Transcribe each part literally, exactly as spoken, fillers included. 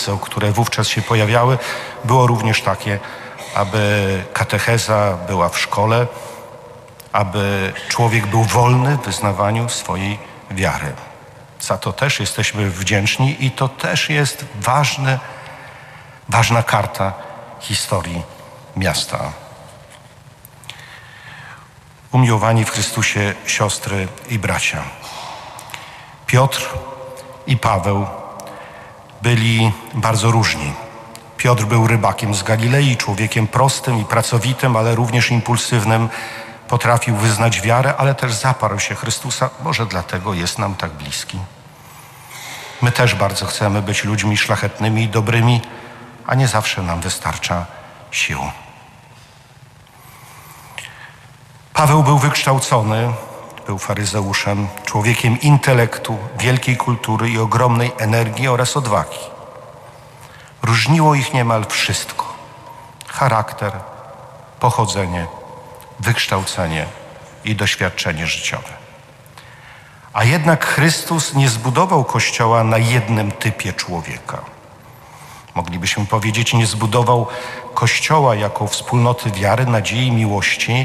które wówczas się pojawiały, było również takie, aby katecheza była w szkole, aby człowiek był wolny w wyznawaniu swojej wiary. Za to też jesteśmy wdzięczni i to też jest ważne, ważna karta historii miasta. Umiłowani w Chrystusie siostry i bracia, Piotr i Paweł byli bardzo różni. Piotr był rybakiem z Galilei, człowiekiem prostym i pracowitym, ale również impulsywnym. Potrafił wyznać wiarę, ale też zaparł się Chrystusa. Może dlatego jest nam tak bliski. My też bardzo chcemy być ludźmi szlachetnymi i dobrymi, a nie zawsze nam wystarcza sił. Paweł był wykształcony, był faryzeuszem, człowiekiem intelektu, wielkiej kultury i ogromnej energii oraz odwagi. Różniło ich niemal wszystko. Charakter, pochodzenie, wykształcenie i doświadczenie życiowe. A jednak Chrystus nie zbudował Kościoła na jednym typie człowieka. Moglibyśmy powiedzieć, nie zbudował Kościoła jako wspólnoty wiary, nadziei i miłości,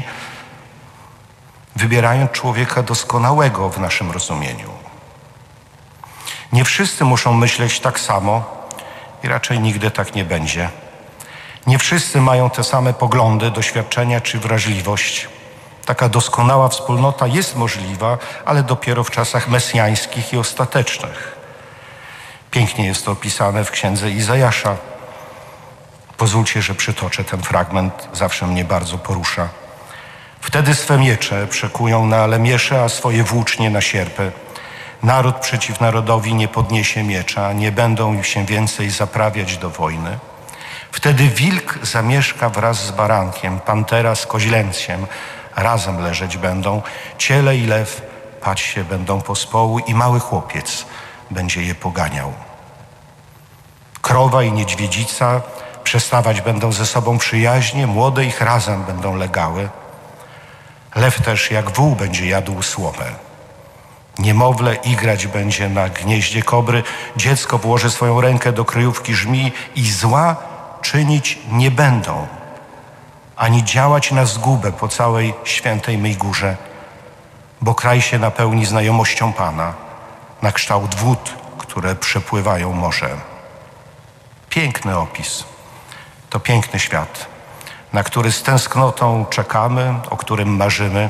wybierając człowieka doskonałego w naszym rozumieniu. Nie wszyscy muszą myśleć tak samo i raczej nigdy tak nie będzie. Nie wszyscy mają te same poglądy, doświadczenia czy wrażliwość. Taka doskonała wspólnota jest możliwa, ale dopiero w czasach mesjańskich i ostatecznych. Pięknie jest to opisane w księdze Izajasza. Pozwólcie, że przytoczę ten fragment, zawsze mnie bardzo porusza. Wtedy swe miecze przekują na lemiesze, a swoje włócznie na sierpy. Naród przeciw narodowi nie podniesie miecza, nie będą się więcej zaprawiać do wojny. Wtedy wilk zamieszka wraz z barankiem, pantera z koźlęciem, razem leżeć będą, ciele i lew pać się będą pospołu i mały chłopiec będzie je poganiał. Krowa i niedźwiedzica przestawać będą ze sobą przyjaźnie, młode ich razem będą legały. Lew też jak wół będzie jadł słomę. Niemowlę igrać będzie na gnieździe kobry, dziecko włoży swoją rękę do kryjówki żmii i zła czynić nie będą, ani działać na zgubę po całej świętej mej górze, bo kraj się napełni znajomością Pana, na kształt wód, które przepływają morze. Piękny opis. To piękny świat, na który z tęsknotą czekamy, o którym marzymy,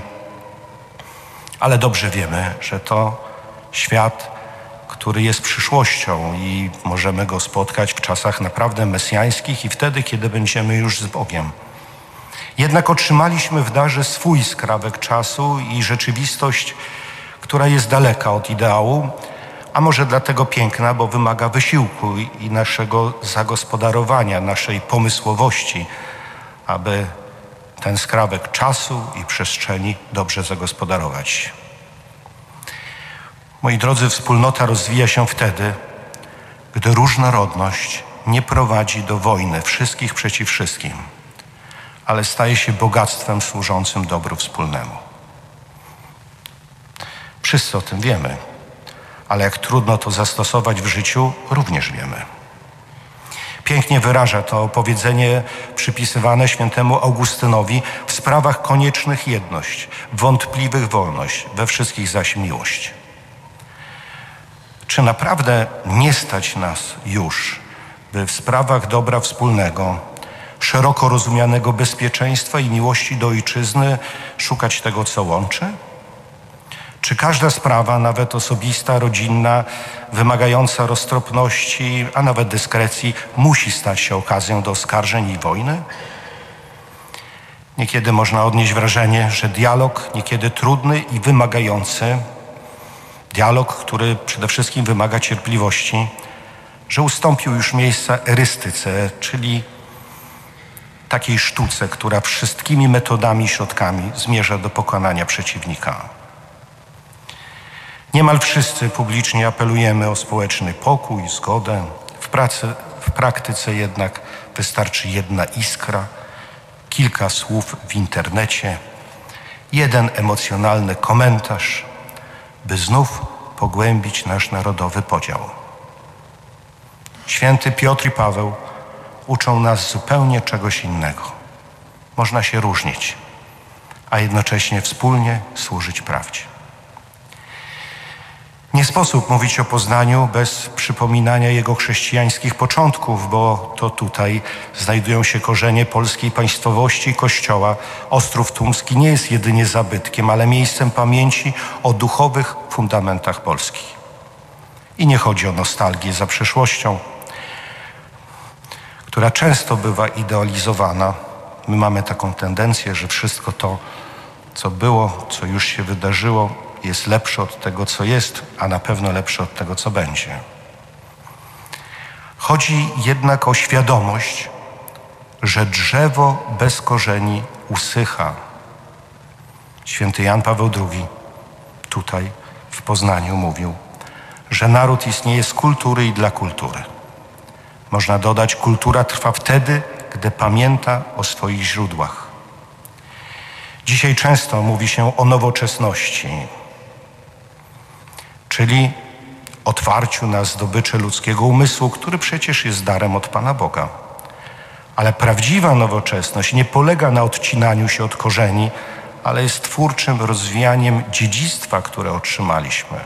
ale dobrze wiemy, że to świat, który jest przyszłością i możemy go spotkać w czasach naprawdę mesjańskich i wtedy, kiedy będziemy już z Bogiem. Jednak otrzymaliśmy w darze swój skrawek czasu i rzeczywistość, która jest daleka od ideału, a może dlatego piękna, bo wymaga wysiłku i naszego zagospodarowania, naszej pomysłowości, aby ten skrawek czasu i przestrzeni dobrze zagospodarować. Moi drodzy, wspólnota rozwija się wtedy, gdy różnorodność nie prowadzi do wojny wszystkich przeciw wszystkim, ale staje się bogactwem służącym dobru wspólnemu. Wszyscy o tym wiemy, ale jak trudno to zastosować w życiu, również wiemy. Pięknie wyraża to powiedzenie przypisywane świętemu Augustynowi: w sprawach koniecznych jedność, w wątpliwych wolność, we wszystkich zaś miłość. Czy naprawdę nie stać nas już, by w sprawach dobra wspólnego, szeroko rozumianego bezpieczeństwa i miłości do ojczyzny szukać tego, co łączy? Czy każda sprawa, nawet osobista, rodzinna, wymagająca roztropności, a nawet dyskrecji, musi stać się okazją do oskarżeń i wojny? Niekiedy można odnieść wrażenie, że dialog, niekiedy trudny i wymagający, dialog, który przede wszystkim wymaga cierpliwości, że ustąpił już miejsca erystyce, czyli takiej sztuce, która wszystkimi metodami i środkami zmierza do pokonania przeciwnika. Niemal wszyscy publicznie apelujemy o społeczny pokój, zgodę. W pracy, w praktyce jednak wystarczy jedna iskra, kilka słów w internecie, jeden emocjonalny komentarz, by znów pogłębić nasz narodowy podział. Święty Piotr i Paweł uczą nas zupełnie czegoś innego. Można się różnić, a jednocześnie wspólnie służyć prawdzie. Nie sposób mówić o Poznaniu bez przypominania jego chrześcijańskich początków, bo to tutaj znajdują się korzenie polskiej państwowości i Kościoła. Ostrów Tumski nie jest jedynie zabytkiem, ale miejscem pamięci o duchowych fundamentach Polski. I nie chodzi o nostalgię za przeszłością, która często bywa idealizowana. My mamy taką tendencję, że wszystko to, co było, co już się wydarzyło, jest lepsze od tego, co jest, a na pewno lepsze od tego, co będzie. Chodzi jednak o świadomość, że drzewo bez korzeni usycha. Święty Jan Paweł drugi tutaj w Poznaniu mówił, że naród istnieje z kultury i dla kultury. Można dodać, kultura trwa wtedy, gdy pamięta o swoich źródłach. Dzisiaj często mówi się o nowoczesności, czyli otwarciu na zdobycze ludzkiego umysłu, który przecież jest darem od Pana Boga. Ale prawdziwa nowoczesność nie polega na odcinaniu się od korzeni, ale jest twórczym rozwijaniem dziedzictwa, które otrzymaliśmy.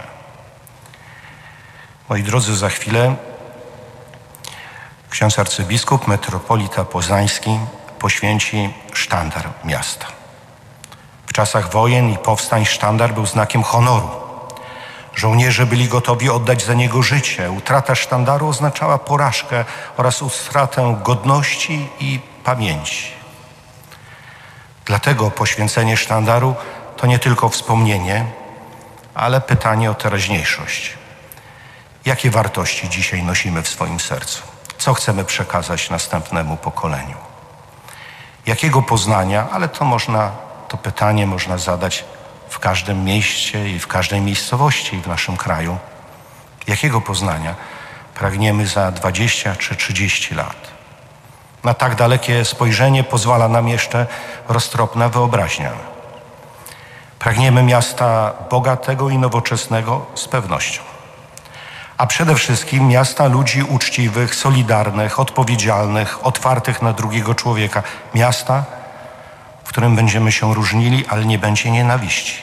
Moi drodzy, za chwilę ksiądz arcybiskup, metropolita poznański poświęci sztandar miasta. W czasach wojen i powstań sztandar był znakiem honoru. Żołnierze byli gotowi oddać za niego życie. Utrata sztandaru oznaczała porażkę oraz utratę godności i pamięci. Dlatego poświęcenie sztandaru to nie tylko wspomnienie, ale pytanie o teraźniejszość. Jakie wartości dzisiaj nosimy w swoim sercu? Co chcemy przekazać następnemu pokoleniu? Jakiego Poznania, ale to można, to pytanie można zadać w każdym mieście i w każdej miejscowości w naszym kraju. Jakiego Poznania pragniemy za dwadzieścia czy trzydzieści lat? Na tak dalekie spojrzenie pozwala nam jeszcze roztropna wyobraźnia. Pragniemy miasta bogatego i nowoczesnego z pewnością. A przede wszystkim miasta ludzi uczciwych, solidarnych, odpowiedzialnych, otwartych na drugiego człowieka. Miasta, w którym będziemy się różnili, ale nie będzie nienawiści.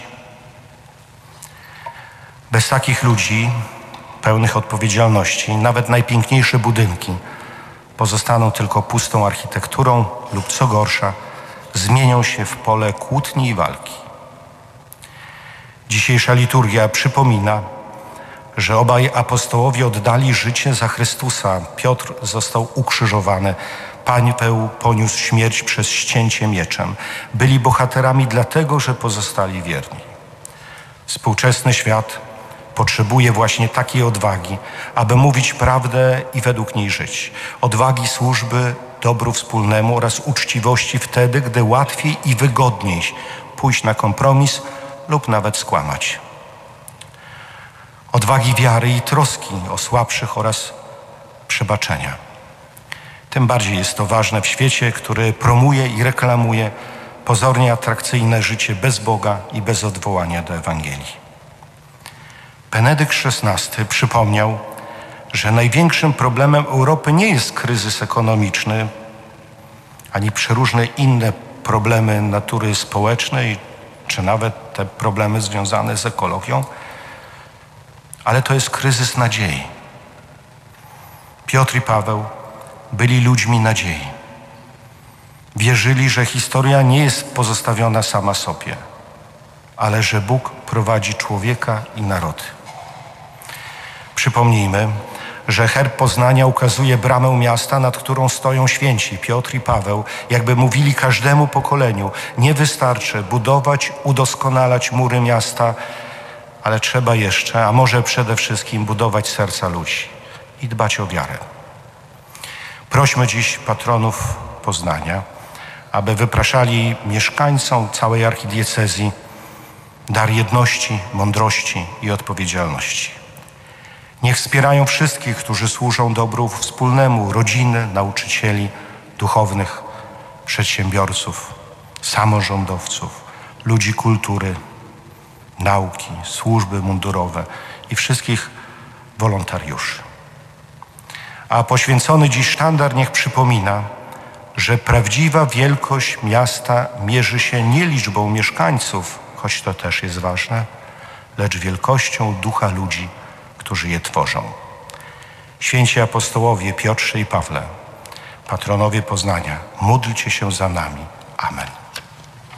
Bez takich ludzi, pełnych odpowiedzialności, nawet najpiękniejsze budynki pozostaną tylko pustą architekturą lub, co gorsza, zmienią się w pole kłótni i walki. Dzisiejsza liturgia przypomina, że obaj apostołowie oddali życie za Chrystusa. Piotr został ukrzyżowany, Paweł poniósł śmierć przez ścięcie mieczem. Byli bohaterami dlatego, że pozostali wierni. Współczesny świat potrzebuje właśnie takiej odwagi, aby mówić prawdę i według niej żyć. Odwagi służby dobru wspólnemu oraz uczciwości wtedy, gdy łatwiej i wygodniej pójść na kompromis lub nawet skłamać. Odwagi wiary i troski o słabszych oraz przebaczenia. Tym bardziej jest to ważne w świecie, który promuje i reklamuje pozornie atrakcyjne życie bez Boga i bez odwołania do Ewangelii. Benedykt szesnasty przypomniał, że największym problemem Europy nie jest kryzys ekonomiczny, ani przeróżne inne problemy natury społecznej, czy nawet te problemy związane z ekologią, ale to jest kryzys nadziei. Piotr i Paweł byli ludźmi nadziei. Wierzyli, że historia nie jest pozostawiona sama sobie, ale że Bóg prowadzi człowieka i narody. Przypomnijmy, że herb Poznania ukazuje bramę miasta, nad którą stoją święci Piotr i Paweł, jakby mówili każdemu pokoleniu: nie wystarczy budować, udoskonalać mury miasta, ale trzeba jeszcze, a może przede wszystkim budować serca ludzi i dbać o wiarę. Prośmy dziś patronów Poznania, aby wypraszali mieszkańcom całej archidiecezji dar jedności, mądrości i odpowiedzialności. Niech wspierają wszystkich, którzy służą dobru wspólnemu, rodziny, nauczycieli, duchownych, przedsiębiorców, samorządowców, ludzi kultury, nauki, służby mundurowe i wszystkich wolontariuszy. A poświęcony dziś sztandar niech przypomina, że prawdziwa wielkość miasta mierzy się nie liczbą mieszkańców, choć to też jest ważne, lecz wielkością ducha ludzi, którzy je tworzą. Święci apostołowie Piotrze i Pawle, patronowie Poznania, módlcie się za nami. Amen.